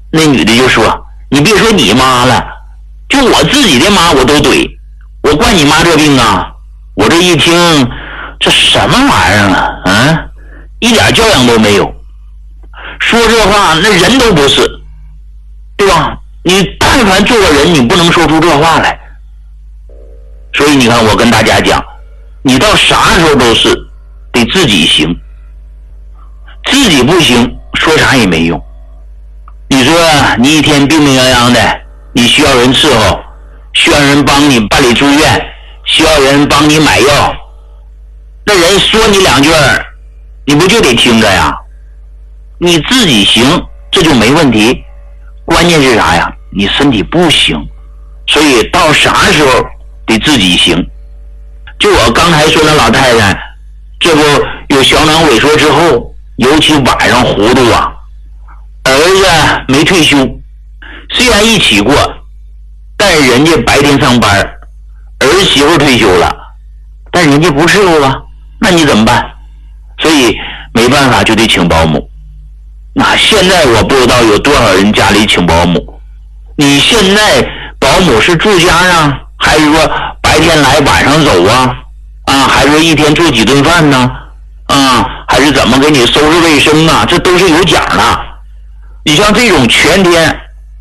那女的就说：“你别说你妈了，就我自己的妈我都怼，我惯你妈这病啊！”我这一听，这什么玩意儿啊？一点教养都没有。说这话那人都不是，对吧？你但凡做个人，你不能说出这话来。所以你看，我跟大家讲，你到啥时候都是得自己行，自己不行，说啥也没用。你说你一天病病殃殃的，你需要人伺候，需要人帮你办理住院，需要人帮你买药，那人说你两句，你不就得听着呀？你自己行，这就没问题。关键是啥呀？你身体不行，所以到啥时候得自己行。就我刚才说那老太太，这不有小脑萎缩之后，尤其晚上糊涂啊。儿子没退休，虽然一起过，但是人家白天上班，儿媳妇退休了，但人家不伺候啊，那你怎么办？所以没办法就得请保姆。那现在我不知道有多少人家里请保姆。你现在保姆是住家啊，还是说白天来晚上走啊？还是说一天做几顿饭呢？还是怎么给你收拾卫生啊？这都是有奖的。你像这种全天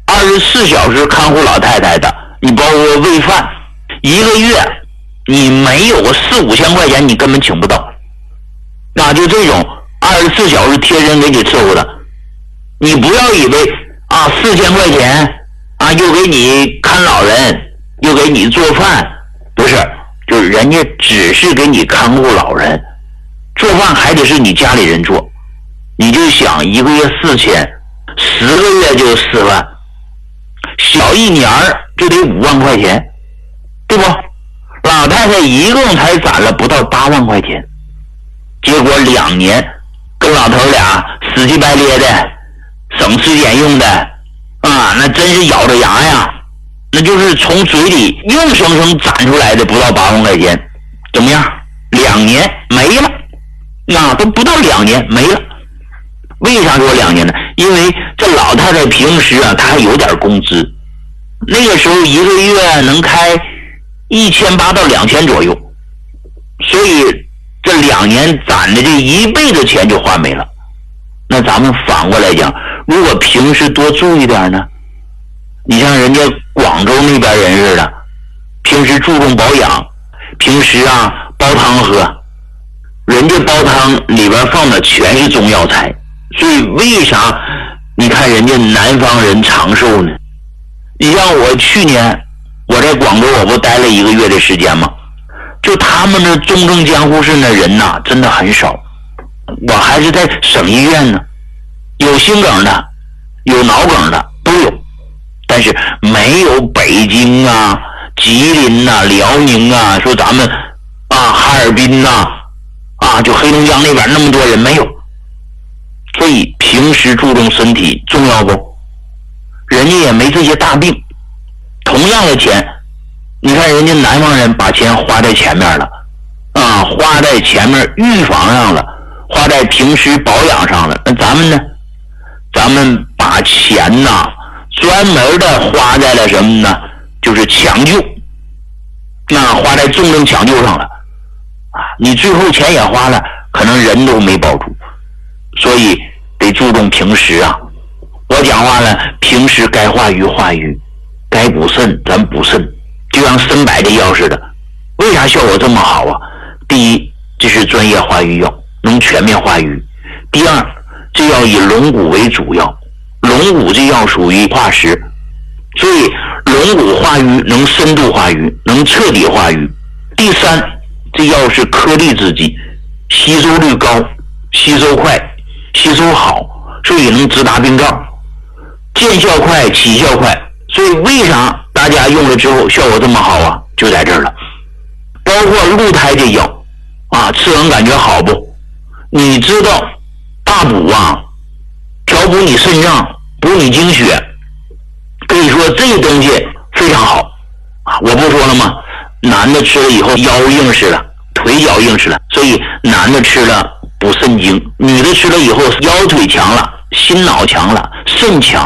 24小时看护老太太的，你包括喂饭，一个月你没有4-5千块钱，你根本请不到。那就这种24小时贴身给你伺候的，你不要以为4千块钱又给你看老人，又给你做饭，不是，就是人家只是给你看护老人，做饭还得是你家里人做。你就想一个月4千，10个月就4万，小一年就得5万块钱，对不？老太太一共才攒了不到8万块钱，结果2年跟老头俩死乞白咧的，省吃俭用的那真是咬着牙呀，那就是从嘴里硬生生攒出来的不到8万块钱。怎么样？2年没了，都不到2年没了。为啥说2年呢？因为这老太太平时她还有点工资，那个时候一个月能开1800到2000左右，所以这2年攒的这1辈子钱就花没了。那咱们反过来讲，如果平时多注意点呢？你像人家广州那边人似的，平时注重保养，平时煲汤喝，人家煲汤里边放的全是中药材，所以为啥你看人家南方人长寿呢？你像我去年我在广州我不待了1个月的时间吗？就他们的中正江湖市的人真的很少。我还是在省医院呢，有心梗的，有脑梗的都有，但是没有北京吉林辽宁说咱们哈尔滨就黑龙江那边那么多人没有。所以平时注重身体重要不？人家也没这些大病，同样的钱，你看人家南方人把钱花在前面了花在前面预防上了，花在平时保养上了。那咱们呢？咱们把钱专门的花在了什么呢？就是抢救，花在重症抢救上了你最后钱也花了，可能人都没保住。所以得注重平时我讲话了，平时该化瘀化瘀，该补肾咱补肾，就像参柏的药似的。为啥效果这么好第一，这是专业化瘀药，能全面化瘀。第二，这药以龙骨为主药，龙骨这药属于化石，所以龙骨化瘀能深度化瘀，能彻底化瘀。第三，这药是颗粒制剂，吸收率高，吸收快，吸收好，所以能直达病灶，见效快，起效快。所以为啥大家用了之后效果这么好就在这儿了。包括鹿胎这药吃完感觉好不？你知道大补调补你肾脏，补你精血，可以说这东西非常好我不说了吗？男的吃了以后腰硬实了，腿脚硬实了，所以男的吃了补肾精，女的吃了以后腰腿强了，心脑强了，肾强